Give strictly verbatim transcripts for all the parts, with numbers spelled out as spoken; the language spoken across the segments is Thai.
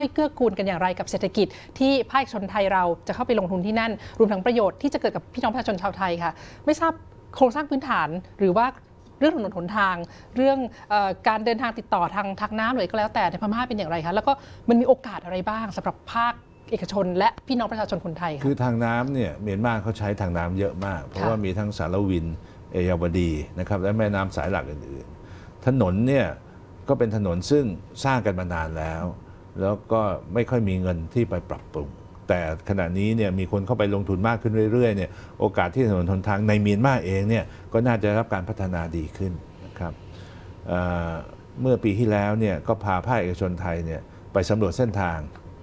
เกื้อกูลกันอย่างไรกับเศรษฐกิจที่ภาคชนไทยเราจะเข้าไปลงทุนที่นั่นรวมทั้งประโยชน์ที่จะเกิดกับพี่น้องประชาชนชาวไทยค่ะไม่ทราบโครงสร้างพื้นฐานหรือว่าเรื่องถนนหนทางเรื่องเอ่อการเดินทางติดต่อทางทางน้ำหรือก็แล้วแต่ในพม่าเป็นอย่างไรคะแล้วก็มันมีโอกาสอะไรบ้างสำหรับภาคเอกชนและพี่น้องประชาชนคนไทยค่ะคือทางน้ำเนี่ยเมียนมาเขาใช้ทางน้ำเยอะมากเพราะว่ามีทั้งสารวินเอยาวดีนะครับและแม่น้ำสายหลักอื่นๆถนนเนี่ยก็เป็นถนนซึ่งสร้างกันมานานแล้วแล้วก็ไม่ค่อยมีเงินที่ไปปรับปรุงแต่ขณะนี้เนี่ยมีคนเข้าไปลงทุนมากขึ้นเรื่อยๆเนี่ยโอกาสที่ถนนหนทางในเมียนมาเองเนี่ยก็น่าจะรับการพัฒนาดีขึ้นนะครับเ, เมื่อปีที่แล้วเนี่ยก็พาภาคเอกชนไทยเนี่ยไปสำรวจเส้นทาง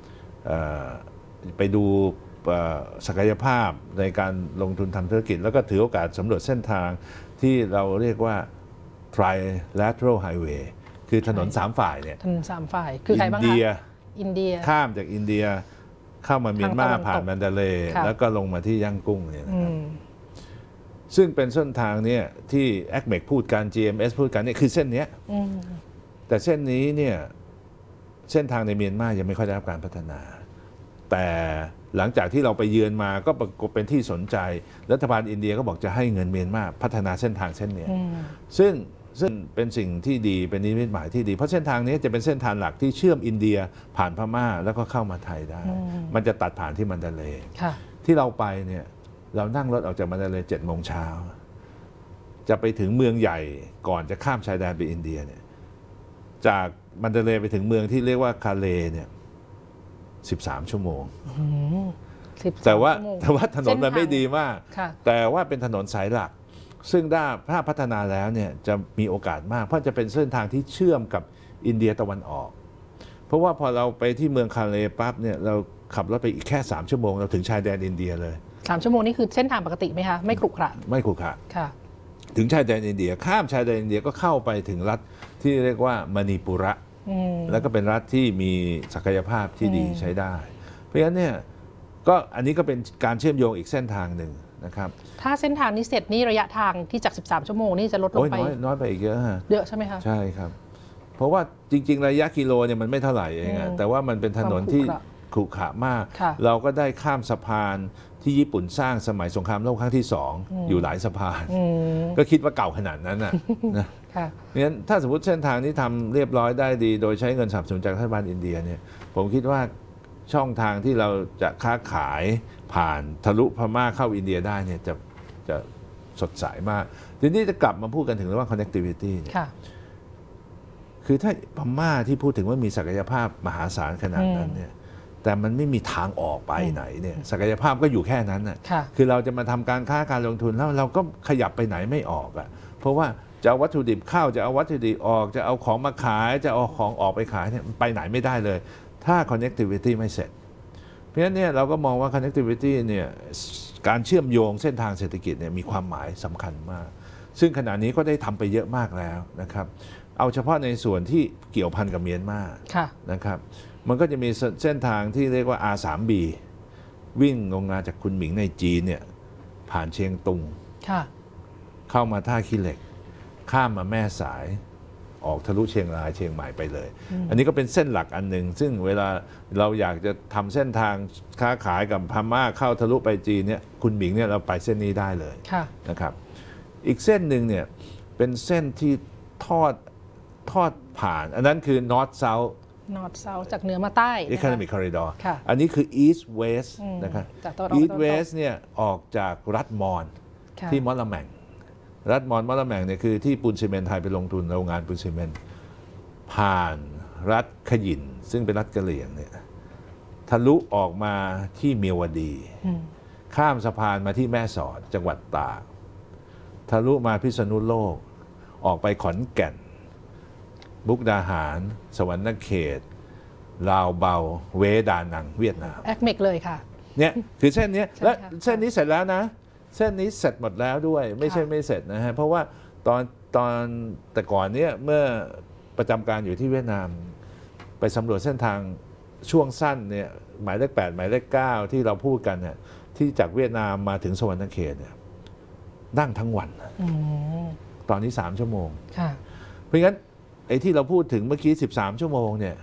ไปดูศักยภาพในการลงทุนทำธุรกิจแล้วก็ถือโอกาสสำรวจเส้นทางที่เราเรียกว่า trilateral highway คือถนนสามฝ่ายเนี่ยถนนสามฝ่ายคือใครบ้างคะอินเดียอินเดียข้ามจากอินเดียเข้ามาเมียนมาผ่านมันดาเลย์แล้วก็ลงมาที่ย่างกุ้งเนี่ยนะครับซึ่งเป็นเส้นทางเนี่ยที่ เอ ซี เอ็ม อี พูดกัน จี เอ็ม เอส พูดกันเนี่ยคือเส้นนี้แต่เส้นนี้เนี่ยเส้นทางในเมียนมายังไม่ค่อยได้รับการพัฒนาแต่หลังจากที่เราไปเยือนมาก็เป็นที่สนใจรัฐบาลอินเดียก็บอกจะให้เงินเมียนมาพัฒนาเส้นทางเส้นนี้ซึ่งซึ่งเป็นสิ่งที่ดีเป็นนิมิตหมายที่ดีเพราะเส้นทางนี้จะเป็นเส้นทางหลักที่เชื่อมอินเดียผ่านพม่าแล้วก็เข้ามาไทยได้มันจะตัดผ่านที่มันดาเลย์ที่เราไปเนี่ยเรานั่งรถออกจากมันดาเลย์เจ็ดโมงเช้าจะไปถึงเมืองใหญ่ก่อนจะข้ามชายแดนไปอินเดียเนี่ยจากมันดาเลย์ไปถึงเมืองที่เรียกว่าคาเลเนี่ยสิบสามชั่วโมงแต่ว่าแต่ว่าถนนมันไม่ดีมากแต่ว่าเป็นถนนสายหลักซึ่งถ้าพัฒนาแล้วเนี่ยจะมีโอกาสมากเพราะจะเป็นเส้นทางที่เชื่อมกับอินเดียตะวันออกเพราะว่าพอเราไปที่เมืองคาเลปั๊บเนี่ยเราขับรถไปอีกแค่สามชั่วโมงเราถึงชายแดนอินเดียเลยสามชั่วโมงนี่คือเส้นทางปกติไหมคะไม่ขรุขระไม่ขรุขระถึงชายแดนอินเดียข้ามชายแดนอินเดียก็เข้าไปถึงรัฐที่เรียกว่ามณีปุระแล้วก็เป็นรัฐที่มีศักยภาพที่ดีใช้ได้เพราะฉะนั้นเนี่ยก็อันนี้ก็เป็นการเชื่อมโยงอีกเส้นทางหนึ่งนะครับถ้าเส้นทางนี้เสร็จนี่ระยะทางที่จากสิบสามชั่วโมงนี่จะลดลงไปน้อยน้อยไปอีกเยอะฮะเยอะใช่ไหมคะใช่ครับเพราะว่าจริงๆระยะกิโลเนี่ยมันไม่เท่าไหร่เองแต่ว่ามันเป็นถนนที่ขรุขระมากเราก็ได้ข้ามสะพานที่ญี่ปุ่นสร้างสมัยสงครามโลกครั้งที่สองอยู่หลายสะพานก็คิดว่าเก่าขนาดนั้นนะนะเพราะฉะนั้นถ้าสมมติเส้นทางนี้ทำเรียบร้อยได้ดีโดยใช้เงินสนับสนุนจากรัฐบาลอินเดียเนี่ยผมคิดว่าช่องทางที่เราจะค้าขายผ่านทะลุพม่าเข้าอินเดียได้เนี่ยจะจะสดใสมากทีนี้จะกลับมาพูดกันถึงเรื่องว่า connectivity เนี่ยคือถ้าพม่าที่พูดถึงว่ามีศักยภาพมหาศาลขนาดนั้นเนี่ยแต่มันไม่มีทางออกไปไหนเนี่ยศักยภาพก็อยู่แค่นั้นน่ะคือเราจะมาทำการค้าการลงทุนแล้วเราก็ขยับไปไหนไม่ออกอ่ะเพราะว่าจะเอาวัตถุดิบเข้าจะเอาวัตถุดิบออกจะเอาของมาขายจะเอาของออกไปขายเนี่ยไปไหนไม่ได้เลยถ้า connectivity ไม่เสร็จเพราะฉะนั้นเนี่ยเราก็มองว่า connectivity เนี่ยการเชื่อมโยงเส้นทางเศรษฐกิจเนี่ยมีความหมายสำคัญมากซึ่งขณะนี้ก็ได้ทำไปเยอะมากแล้วนะครับเอาเฉพาะในส่วนที่เกี่ยวพันกับเมียนมานะครับมันก็จะมีเส้นทางที่เรียกว่า อาร์ ทรี บี วิ่งลงมาจากคุนหมิงในจีนเนี่ยผ่านเชียงตุงเข้ามาท่าขี้เหล็กข้ามมาแม่สายออกทะลุเชียงรายเชียงใหม่ไปเลย อ, อันนี้ก็เป็นเส้นหลักอันหนึ่งซึ่งเวลาเราอยากจะทำเส้นทางค้าขายกับพม่าเข้าทะลุไปจีนเนี่ยคุนหมิงเนี่ยเราไปเส้นนี้ได้เลยนะครับอีกเส้นหนึ่งเนี่ยเป็นเส้นที่ทอดทอดผ่านอันนั้นคือ North South North South จากเหนือมาใต้ Economic Corridor อันนี้คือ East West นะครับ East West เนี่ยออกจากรัฐมอญที่มอลแมงรัฐมอญมอลแมงเนี่ยคือที่ปูนซีเมนต์ไทยไปลงทุนโรงงานปูนซีเมนต์ผ่านรัฐขยินซึ่งเป็นรัฐกะเหรี่ยงเนี่ยทะลุออกมาที่เมียวดีข้ามสะพานมาที่แม่สอดจังหวัดตากทะลุมาพิษณุโลกออกไปขอนแก่นมุกดาหารสวรรณเขตลาวเบาเวดานังเวียดนามแอคเมกเลยค่ะเนี่ยคือเส้นนี้และเส้นนี้เสร็จแล้วนะเส้นนี้เสร็จหมดแล้วด้วยไม่ใช่ไม่เสร็จนะฮะเพราะว่าตอนตอนแต่ก่อนเนี้ยเมื่อประจำการอยู่ที่เวียดนามไปสำรวจเส้นทางช่วงสั้นเนี่ยหมายเลขแปดหมายเลขเก้าที่เราพูดกันเนี่ยที่จากเวียดนามมาถึงสวรรณเขตเนี่ยนั่งทั้งวันตอนนี้สามชั่วโมงเพราะงั้นไอ้ที่เราพูดถึงเมื่อกี้สิบสามชั่วโมงเนี่ย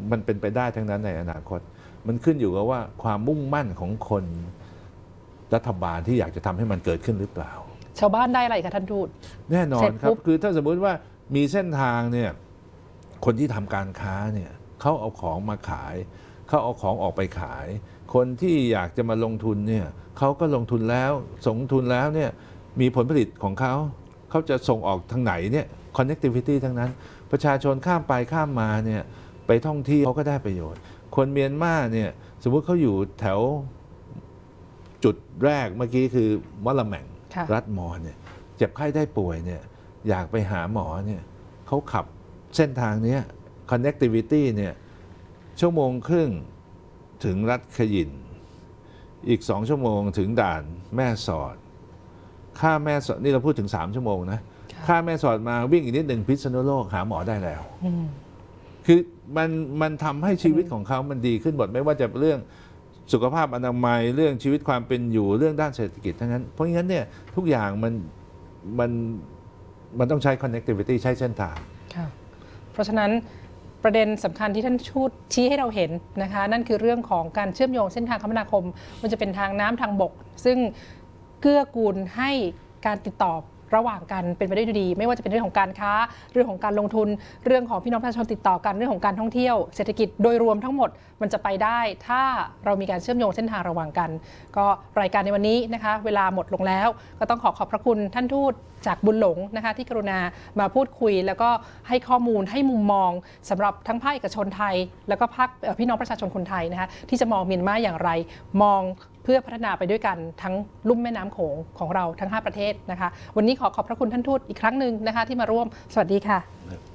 มันเป็นไปได้ทั้งนั้นในอนาคตมันขึ้นอยู่กับว่าความมุ่งมั่นของคนรัฐบาลที่อยากจะทำให้มันเกิดขึ้นหรือเปล่าชาวบ้านได้อะไรคะท่านทูตแน่นอนครับคือถ้าสมมุติว่ามีเส้นทางเนี่ยคนที่ทำการค้าเนี่ยเขาเอาของมาขายเขาเอาของออกไปขายคนที่อยากจะมาลงทุนเนี่ยเขาก็ลงทุนแล้วส่งทุนแล้วเนี่ยมีผลผลิตของเขาเขาจะส่งออกทางไหนเนี่ย connectivity ทั้งนั้นประชาชนข้ามไปข้ามมาเนี่ยไปท่องเที่ยวเขาก็ได้ประโยชน์คนเมียนมาเนี่ยสมมุติเขาอยู่แถวจุดแรกเมื่อกี้คือมะละแม่งรัฐมอญเนี่ยเจ็บไข้ได้ป่วยเนี่ยอยากไปหาหมอเนี่ยเขาขับเส้นทางนี้ connectivity เนี่ยชั่วโมงครึ่งถึงรัฐขยินอีกสองชั่วโมงถึงด่านแม่สอดค่าแม่สอดนี่เราพูดถึงสามชั่วโมงนะค่าแม่สอดมาวิ่งอีกนิดหนึ่งพิษณุโลกหาหมอได้แล้วคือมันมันทำให้ชีวิตของเขามันดีขึ้นหมดไม่ว่าจะเรื่องสุขภาพอนามัยเรื่องชีวิตความเป็นอยู่เรื่องด้านเศรษฐกิจทั้งนั้นเพราะงั้นเนี่ยทุกอย่างมันมันมันต้องใช้ connectivity ใช้เส้นทางเพราะฉะนั้นประเด็นสำคัญที่ท่านชูดชี้ให้เราเห็นนะคะนั่นคือเรื่องของการเชื่อมโยงเส้นทางคมนาคมมันจะเป็นทางน้ำทางบกซึ่งเกื้อกูลให้การติดต่อระหว่างกันเป็นไปได้ดีไม่ว่าจะเป็นเรื่องของการค้าเรื่องของการลงทุนเรื่องของพี่น้องประชาชนติดต่อกันเรื่องของการท่องเที่ยวเศรษฐกิจโดยรวมทั้งหมดมันจะไปได้ถ้าเรามีการเชื่อมโยงเส้นทางระหว่างกันก็รายการในวันนี้นะคะเวลาหมดลงแล้วก็ต้องขอขอบพระคุณท่านทูตจากบุญหลงนะคะที่กรุณามาพูดคุยแล้วก็ให้ข้อมูลให้มุมมองสำหรับทั้งภาคเอกชนไทยแล้วก็ภาคพี่น้องประชาชนคนไทยนะคะที่จะมองเมียนมาอย่างไรมองเพื่อพัฒนาไปด้วยกันทั้งลุ่มแม่น้ำโขงของเราทั้งห้าประเทศนะคะวันนี้ขอขอบพระคุณท่านทูตอีกครั้งหนึ่งนะคะที่มาร่วมสวัสดีค่ะ